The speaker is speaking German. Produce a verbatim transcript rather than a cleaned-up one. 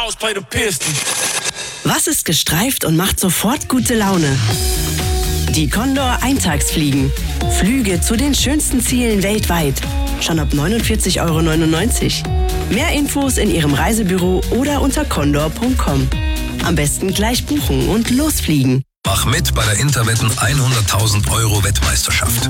Was ist gestreift und macht sofort gute Laune? Die Condor Eintagsfliegen. Flüge zu den schönsten Zielen weltweit. Schon ab neunundvierzig Euro neunundneunzig. Mehr Infos in Ihrem Reisebüro oder unter condor punkt com. Am besten gleich buchen und losfliegen. Mach mit bei der Interwetten hunderttausend Euro Wettmeisterschaft.